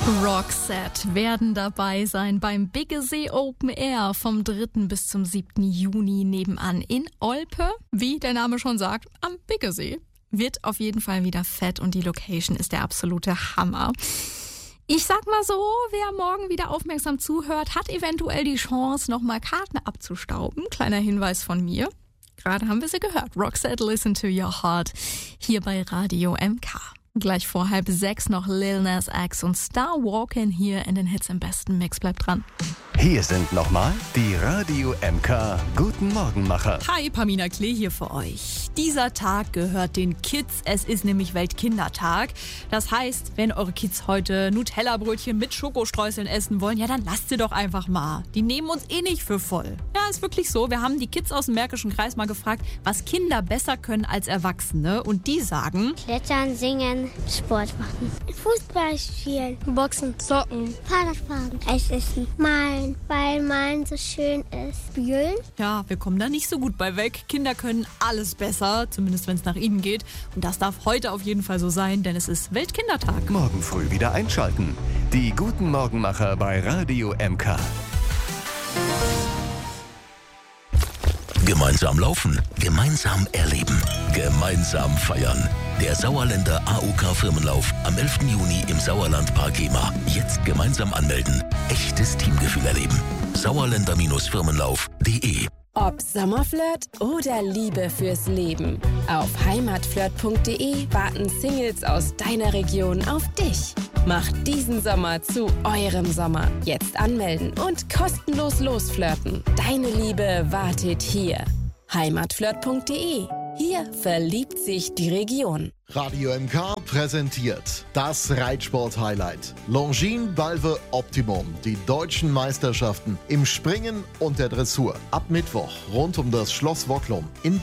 Roxette werden dabei sein beim Biggesee Open Air vom 3. bis zum 7. Juni nebenan in Olpe. Wie der Name schon sagt, am Biggesee. Wird auf jeden Fall wieder fett und die Location ist der absolute Hammer. Ich sag mal so, wer morgen wieder aufmerksam zuhört, hat eventuell die Chance, nochmal Karten abzustauben. Kleiner Hinweis von mir. Gerade haben wir sie gehört. Roxette, Listen to Your Heart. Hier bei Radio MK. Gleich vor 5:30 noch Lil Nas X und Star Walkin' hier in den Hits im besten Mix. Bleibt dran. Hier sind nochmal die Radio MK Guten Morgenmacher. Hi, Pamina Klee hier für euch. Dieser Tag gehört den Kids. Es ist nämlich Weltkindertag. Das heißt, wenn eure Kids heute Nutella-Brötchen mit Schokostreuseln essen wollen, ja, dann lasst sie doch einfach mal. Die nehmen uns eh nicht für voll. Ja, ist wirklich so. Wir haben die Kids aus dem Märkischen Kreis mal gefragt, was Kinder besser können als Erwachsene. Und die sagen: Klettern, singen, Sport machen. Fußball spielen, Boxen, Zocken, Fahrradfahren, Eis essen, malen, weil Malen so schön ist. Spielen. Ja, wir kommen da nicht so gut bei weg. Kinder können alles besser, zumindest wenn es nach ihnen geht. Und das darf heute auf jeden Fall so sein, denn es ist Weltkindertag. Morgen früh wieder einschalten. Die Guten Morgenmacher bei Radio MK. Gemeinsam laufen, gemeinsam erleben, gemeinsam feiern. Der Sauerländer AOK-Firmenlauf am 11. Juni im Sauerlandpark Gema. Jetzt gemeinsam anmelden. Echtes Teamgefühl erleben. Sauerländer-Firmenlauf.de. Ob Sommerflirt oder Liebe fürs Leben. Auf heimatflirt.de warten Singles aus deiner Region auf dich. Macht diesen Sommer zu eurem Sommer. Jetzt anmelden und kostenlos losflirten. Deine Liebe wartet hier. heimatflirt.de. Hier verliebt sich die Region. Radio MK präsentiert das Reitsport-Highlight. Longines Balve Optimum, die deutschen Meisterschaften im Springen und der Dressur. Ab Mittwoch rund um das Schloss Wocklum in